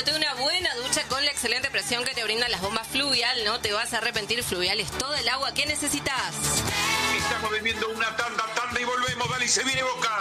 dándote una buena ducha con la excelente presión que te brindan las bombas Fluvial. No te vas a arrepentir. Fluvial es todo el agua que necesitas. Estamos viviendo una tanda y volvemos. Dale, y se viene Boca.